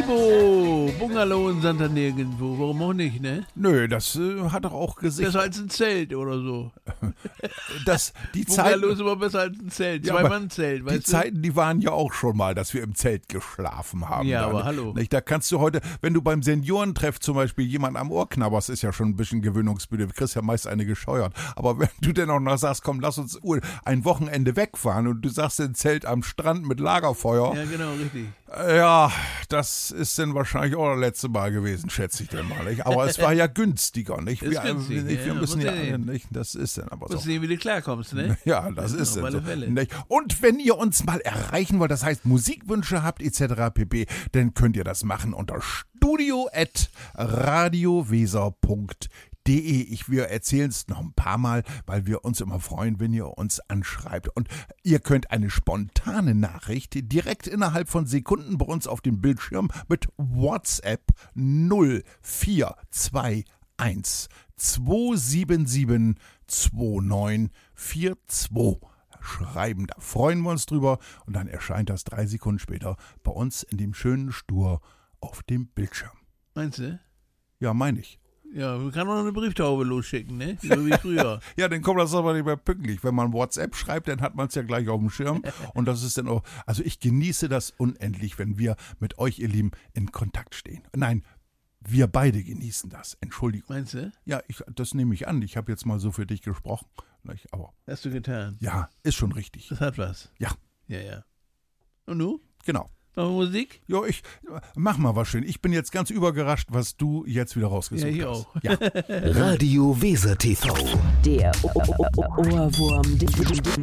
Ibo, Bungalow in Santa nirgendwo. Warum auch nicht, ne? Nö, das hat doch auch Gesicht. Besser als ein Zelt oder so. Die Bungalow ist immer besser als ein Zelt. Zwei-Mann-Zelt, weißt du? Die Zeiten, die waren ja auch schon mal, dass wir im Zelt geschlafen haben. Ja, da, aber hallo. Nicht? Da kannst du heute, wenn du beim Seniorentreff zum Beispiel jemanden am Ohr knabberst, ist ja schon ein bisschen gewöhnungsmüde. Du kriegst ja meist eine gescheuert. Aber wenn du dann auch noch sagst, komm, lass uns ein Wochenende wegfahren und du sagst ein Zelt am Strand mit Lagerfeuer. Ja, genau, richtig. Ja, das ist dann wahrscheinlich auch das letzte Mal gewesen, schätze ich dann mal. Nicht? Aber es war ja günstiger, nicht? Ist günstig, wir müssen ja sehen. nicht. Das ist dann aber so. Musst sehen, wie du klarkommst, ne? Ja, das ist auf dann so. alle Fälle. Nicht? Und wenn ihr uns mal erreichen wollt, das heißt Musikwünsche habt etc. pp., dann könnt ihr das machen unter studio@radioweser.de. Wir erzählen es noch ein paar Mal, weil wir uns immer freuen, wenn ihr uns anschreibt. Und ihr könnt eine spontane Nachricht direkt innerhalb von Sekunden bei uns auf dem Bildschirm mit WhatsApp 0421 277 2942 schreiben. Da freuen wir uns drüber und dann erscheint das 3 Sekunden später bei uns in dem schönen Stur auf dem Bildschirm. Meinst du? Ja, meine ich. Ja, man kann auch noch eine Brieftaube losschicken, ne? So wie früher. Ja, dann kommt das aber nicht mehr pünktlich. Wenn man WhatsApp schreibt, dann hat man es ja gleich auf dem Schirm. Und das ist dann auch, also ich genieße das unendlich, wenn wir mit euch, ihr Lieben, in Kontakt stehen. Nein, wir beide genießen das. Entschuldigung. Meinst du? Ja, das nehme ich an. Ich habe jetzt mal so für dich gesprochen. Nicht? Aber Hast du getan? ja, ist schon richtig. Das hat was. Ja. Ja, ja. Und du? Genau. Machen wir Musik? Ja, mach mal was schön. Ich bin jetzt ganz überrascht, was du jetzt wieder rausgesucht Ja, ich hast. auch. Ja. Radio Weser TV. Der Ohrwurm